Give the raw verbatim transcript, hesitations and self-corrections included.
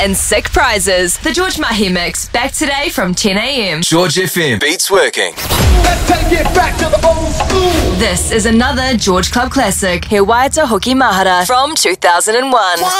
and sick prizes. The George Mahi Mix, back today from ten a.m. George F M beats working. Let's take it back to the old school. This is another George Club classic, He Waiata Hoki Mahara from two thousand one.